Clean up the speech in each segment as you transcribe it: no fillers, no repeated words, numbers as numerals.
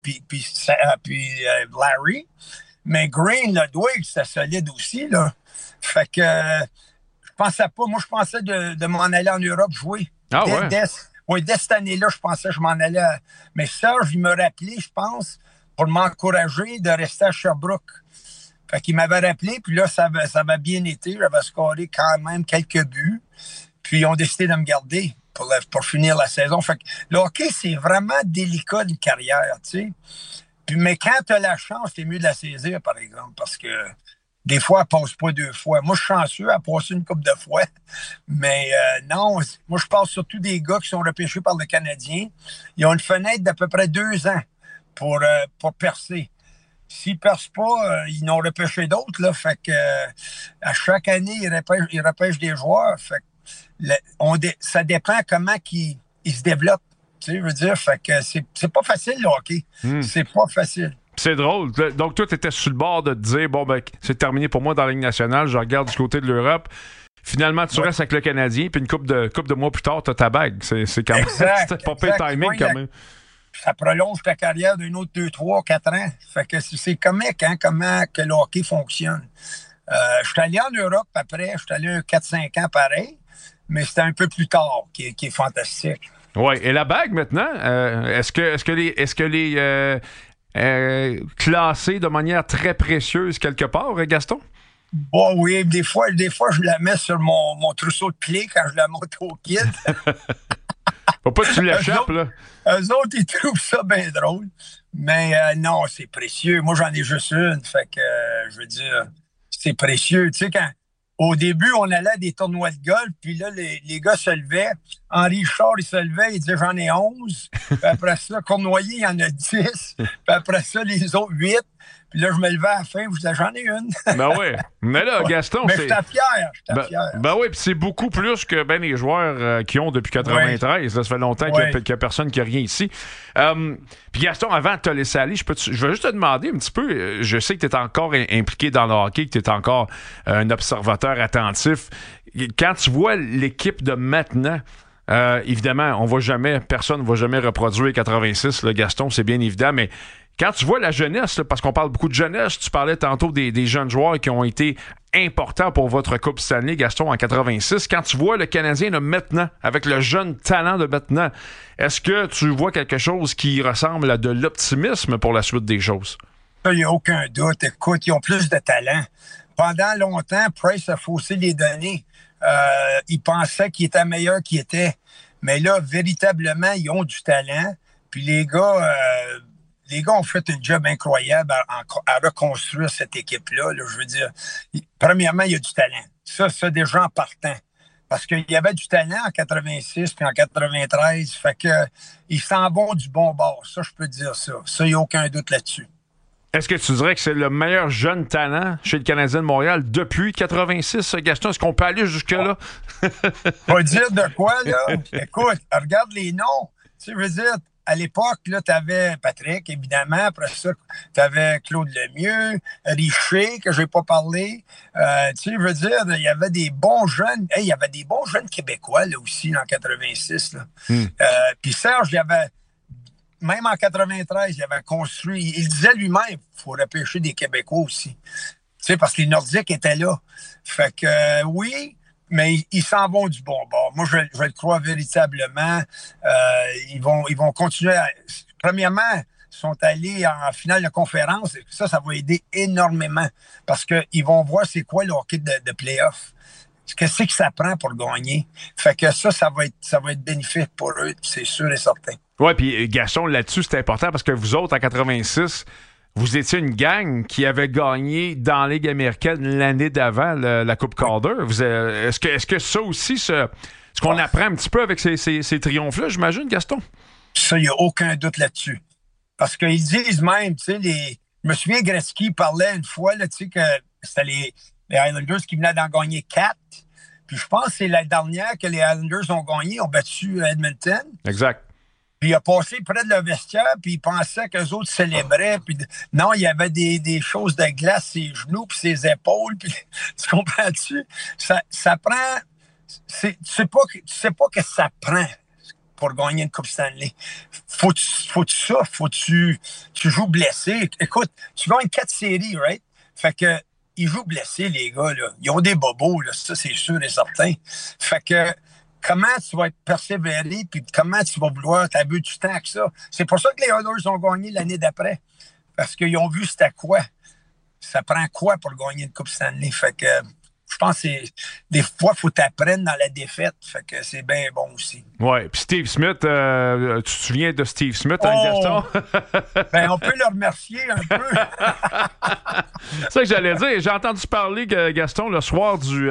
Larry. Mais Green, le doigt, c'était solide aussi, là. Fait que je pensais pas. Moi, je pensais de m'en aller en Europe jouer. Ah ouais? Dès cette année-là, je pensais que je m'en allais. Mais Serge, il me rappelait, je pense, pour m'encourager de rester à Sherbrooke. Fait qu'il m'avait rappelé, puis là, ça avait bien été. J'avais scoré quand même quelques buts. Puis ils ont décidé de me garder pour finir la saison. Fait que le hockey, c'est vraiment délicat d'une carrière, tu sais. Mais quand tu as la chance, c'est mieux de la saisir, par exemple, parce que des fois, elle passe pas 2 fois. Moi, je suis chanceux, elle passe une couple de fois. Mais non, moi, je parle surtout des gars qui sont repêchés par le Canadien. Ils ont une fenêtre d'à peu près 2 ans pour percer. S'ils ne percent pas, ils n'ont repêché d'autres. Là, fait que à chaque année, ils repêchent des joueurs. Fait que ça dépend comment ils se développent. Tu sais, je veux dire, fait que c'est pas facile, le hockey. C'est pas facile. C'est drôle. Donc, toi, tu étais sur le bord de te dire, bon, ben, c'est terminé pour moi dans la Ligue nationale, je regarde du côté de l'Europe. Finalement, tu restes avec le Canadien, puis une couple de mois plus tard, tu as ta bague. C'est quand même. C'était pas pire timing, quand même. Ça prolonge ta carrière d'un autre 2, 3, 4 ans. Fait que c'est comique, hein, comment que le hockey fonctionne. Je suis allé en Europe après, je suis allé 4-5 ans pareil, mais c'était un peu plus tard qui est fantastique. Oui, et la bague maintenant, est-ce que les classée de manière très précieuse quelque part, Gaston? Bon, oui, des fois, je la mets sur mon trousseau de clés quand je la monte au kid. Faut pas que tu l'échappes, là. Eux autres, ils trouvent ça bien drôle. Mais non, c'est précieux. Moi, j'en ai juste une. Fait que, je veux dire, c'est précieux. Tu sais, au début, on allait à des tournois de golf, puis là, les gars se levaient. Henri Richard, il se levait, il disait « J'en ai 11. » Puis après ça, Cournoyer, il y en a 10. Puis après ça, les autres 8. Puis là, je me levais à la fin, je disais « J'en ai une. » Ben oui. Mais là, Gaston, mais j'étais fier. Ben oui, puis c'est beaucoup plus que les joueurs qui ont depuis 93. Là, ça fait longtemps qu'il y a personne qui a rien ici. Puis Gaston, avant de te laisser aller, je vais juste te demander un petit peu, je sais que tu es encore impliqué dans le hockey, que tu es encore un observateur attentif. Quand tu vois l'équipe de maintenant, évidemment, personne ne va jamais reproduire 86, là, Gaston, c'est bien évident, mais quand tu vois la jeunesse, là, parce qu'on parle beaucoup de jeunesse, tu parlais tantôt des jeunes joueurs qui ont été importants pour votre Coupe Stanley, Gaston, en 86. Quand tu vois le Canadien de maintenant, avec le jeune talent de maintenant, est-ce que tu vois quelque chose qui ressemble à de l'optimisme pour la suite des choses? Il n'y a aucun doute. Écoute, ils ont plus de talent. Pendant longtemps, Price a faussé les données. Il pensait qu'il était meilleur qu'il était. Mais là, véritablement, ils ont du talent. Puis les gars ont fait un job incroyable à reconstruire cette équipe-là. Là, je veux dire, premièrement, il y a du talent. Ça déjà en partant. Parce qu'il y avait du talent en 86 puis en 93. Fait que ils s'en vont du bon bord. Ça, je peux dire ça. Ça, il n'y a aucun doute là-dessus. Est-ce que tu dirais que c'est le meilleur jeune talent chez le Canadien de Montréal depuis 86, Gaston? Est-ce qu'on peut aller jusque-là? Pas dire de quoi, là? Écoute, regarde les noms. Tu sais, je veux dire, à l'époque, là, t'avais Patrick, évidemment. Après ça, t'avais Claude Lemieux, Richer, que je n'ai pas parlé. Tu sais, je veux dire, il y avait des bons jeunes. Il y avait des bons jeunes Québécois, là, aussi, en 86, là. Puis Serge, il y avait... Même en 93, il avait construit... Il disait lui-même, il faut repêcher des Québécois aussi. Tu sais, parce que les Nordiques étaient là. Fait que, oui... Mais ils s'en vont du bon bord. Moi, je le crois véritablement. Ils vont continuer à... Premièrement, ils sont allés en finale de conférence. Ça va aider énormément parce qu'ils vont voir c'est quoi le hockey de play-off. Qu'est-ce que ça prend pour gagner? Fait que ça va être bénéfique pour eux, c'est sûr et certain. Oui, puis Gaston, là-dessus, c'est important parce que vous autres, en 86... Vous étiez une gang qui avait gagné dans la Ligue américaine l'année d'avant la Coupe Calder. Est-ce que ça aussi, ce qu'on apprend un petit peu avec ces triomphes-là, j'imagine, Gaston? Ça, il n'y a aucun doute là-dessus. Parce qu'ils disent même, tu sais, je me souviens, Gretzky parlait une fois, là, tu sais, que c'était les Islanders qui venaient d'en gagner 4. Puis je pense que c'est la dernière que les Islanders ont gagné, ont battu Edmonton. Exact. Puis il a passé près de leur vestiaire, puis il pensait qu'eux autres célébraient. Puis non, il y avait des choses de glace, ses genoux, puis ses épaules. Puis, tu comprends-tu? Ça prend... Tu sais pas que ça prend pour gagner une Coupe Stanley. Faut tu joues blessé. Écoute, tu gagnes 4 séries, right? Fait que ils jouent blessés, les gars, là. Ils ont des bobos, là. Ça, c'est sûr et certain. Fait que comment tu vas être persévéré, puis comment tu vas vouloir t'abuser du temps avec ça? C'est pour ça que les Oilers ont gagné l'année d'après. Parce qu'ils ont vu c'était quoi. Ça prend quoi pour gagner une Coupe Stanley? Fait que je pense que des fois, il faut t'apprendre dans la défaite. Fait que c'est bien bon aussi. Oui. Puis Steve Smith, tu te souviens de Steve Smith, hein, Gaston? Ben, on peut le remercier un peu. C'est ça que j'allais dire. J'ai entendu parler, Gaston, le soir du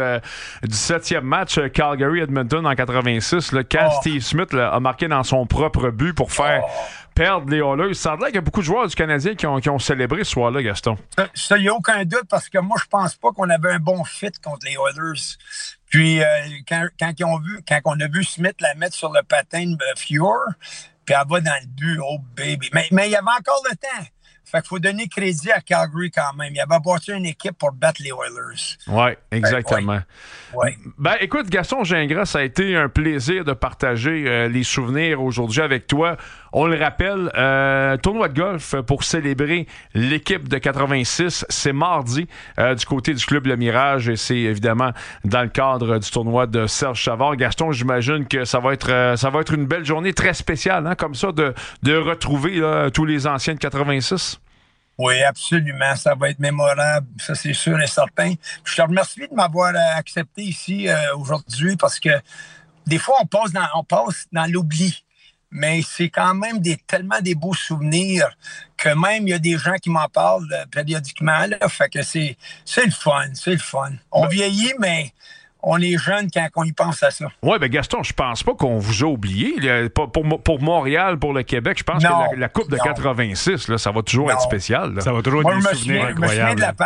7e match Calgary-Edmonton en 86, là, quand Steve Smith là, a marqué dans son propre but pour faire perdre les Oilers. Ça a l'air qu'il y a beaucoup de joueurs du Canadien qui ont célébré ce soir-là, Gaston. Ça, il n'y a aucun doute, parce que moi, je pense pas qu'on avait un bon fit contre les Oilers. Puis, quand on a vu Smith la mettre sur le patin de Fuhr, puis elle va dans le but, oh baby. Mais il y avait encore le temps. Fait qu'il faut donner crédit à Calgary quand même. Il avait bâti une équipe pour battre les Oilers. Oui, exactement. Ouais. Ben, écoute, Gaston Gingras, ça a été un plaisir de partager les souvenirs aujourd'hui avec toi. On le rappelle, tournoi de golf pour célébrer l'équipe de 86. C'est mardi du côté du club Le Mirage et c'est évidemment dans le cadre du tournoi de Serge Savard. Gaston, j'imagine que ça va être une belle journée très spéciale, hein, comme ça, de retrouver là, tous les anciens de 86. Oui, absolument. Ça va être mémorable. Ça, c'est sûr et certain. Je te remercie de m'avoir accepté ici aujourd'hui, parce que des fois, on passe dans l'oubli. Mais c'est quand même tellement des beaux souvenirs que même il y a des gens qui m'en parlent périodiquement. Là, fait que c'est le fun. On vieillit, mais on est jeune quand on y pense à ça. Oui, bien Gaston, je pense pas qu'on vous a oublié. Pour Montréal, pour le Québec, je pense que la Coupe de 86, là, ça va toujours être spécial. Là. Ça va toujours être des souvenirs incroyables. Je me souviens de la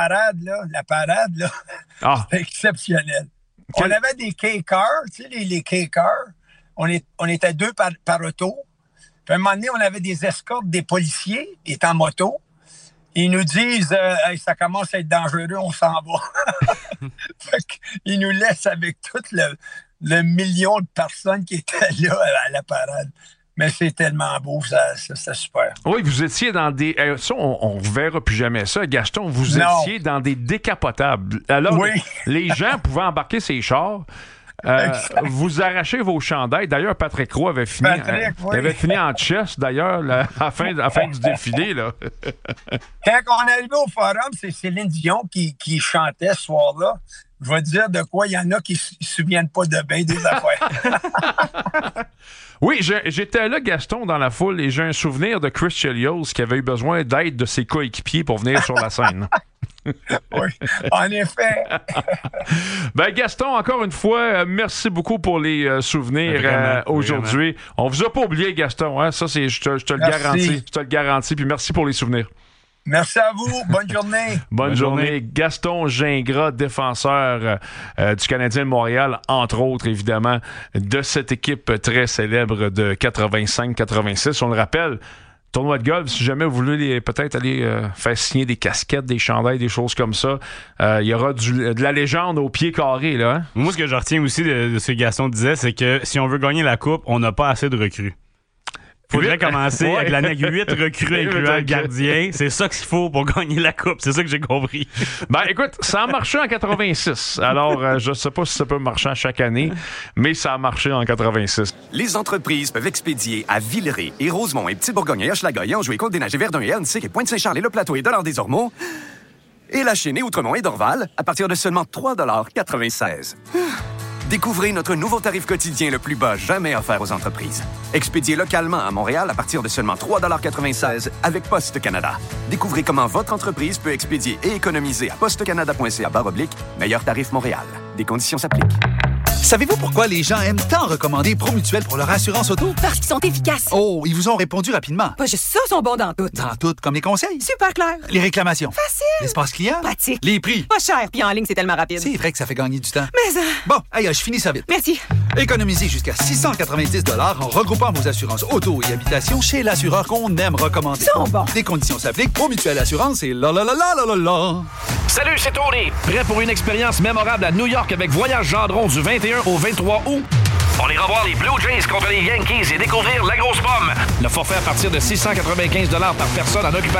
parade, là. C'était exceptionnel. Okay. On avait des K-cars, tu sais, les K-cars. On était 2 par auto. Puis à un moment donné, on avait des escortes des policiers qui étaient en moto. Ils nous disent hey, ça commence à être dangereux, on s'en va. Ils nous laissent avec tout le million de personnes qui étaient là à la parade. Mais c'est tellement beau, c'est super. Oui, vous étiez dans des... ça, on ne verra plus jamais ça. Gaston, vous étiez dans des décapotables. Alors, les gens pouvaient embarquer ces chars. Vous arrachez vos chandails. D'ailleurs, Patrick Roy avait fini, avait fini en chess, d'ailleurs, à la fin du défilé. Là. Quand on est arrivé au forum, c'est Céline Dion qui chantait ce soir-là. Je vais te dire de quoi il y en a qui ne se souviennent pas de bien des affaires. Oui, j'étais là, Gaston, dans la foule, et j'ai un souvenir de Chris Chelios qui avait eu besoin d'aide de ses coéquipiers pour venir sur la scène. Oui, en effet. Ben Gaston, encore une fois, merci beaucoup pour les souvenirs aujourd'hui. Vraiment. On vous a pas oublié, Gaston. Hein? Ça, je te le garantis. Je te le garantis. Puis merci pour les souvenirs. Merci à vous. Bonne journée. Bonne journée. Gaston Gingras, défenseur du Canadien de Montréal, entre autres, évidemment, de cette équipe très célèbre de 85-86. On le rappelle, tournoi de golf, si jamais vous voulez peut-être aller faire signer des casquettes, des chandails, des choses comme ça, il y aura de la légende au pied carré. Là, hein? Moi, ce que je retiens aussi de ce que Gaston disait, c'est que si on veut gagner la Coupe, on n'a pas assez de recrues. Il faudrait commencer avec l'année 8 recrues incluant le gardien. C'est ça qu'il faut pour gagner la Coupe. C'est ça que j'ai compris. Ben écoute, ça a marché en 86. Alors, je ne sais pas si ça peut marcher à chaque année, mais ça a marché en 86. Les entreprises peuvent expédier à Villeray et Rosemont et Petit-Bourgogne et Hochelaga et Anjou et Côte-des-Neiges et Verdun et Annecy et Pointe-Saint-Charles et Le Plateau et Dollard-des-Ormeaux et La Chênaie, Outremont et Dorval à partir de seulement 3,96 $. Découvrez notre nouveau tarif quotidien le plus bas jamais offert aux entreprises. Expédié localement à Montréal à partir de seulement 3,96 $ avec Poste Canada. Découvrez comment votre entreprise peut expédier et économiser à postecanada.ca/meilleur tarif Montréal. Des conditions s'appliquent. Savez-vous pourquoi les gens aiment tant recommander Promutuel pour leur assurance auto? Parce qu'ils sont efficaces. Oh, ils vous ont répondu rapidement. Pas juste ça, ils sont bons dans tout. Dans tout, comme les conseils. Super clair. Les réclamations. Facile. L'espace client. Pratique. Les prix. Pas cher, puis en ligne, c'est tellement rapide. C'est vrai que ça fait gagner du temps. Mais ça... Bon, allez, je finis ça vite. Merci. Économisez jusqu'à 690 $ en regroupant vos assurances auto et habitation chez l'assureur qu'on aime recommander. Ils sont bons. Des conditions s'appliquent. Promutuel Assurance et la. Salut, c'est Tony. Prêt pour une expérience mémorable à New York avec Voyage Gendron du 21 au 23 août? On ira voir les Blue Jays contre les Yankees et découvrir la grosse pomme. Le forfait à partir de 695 $ par personne en occupation